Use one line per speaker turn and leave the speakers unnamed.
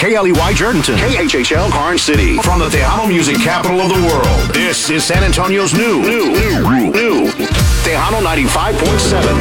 KLEY Jerdenton, KHHL Karn City. From the Tejano music capital of the world, this is San Antonio's new Tejano 95.7.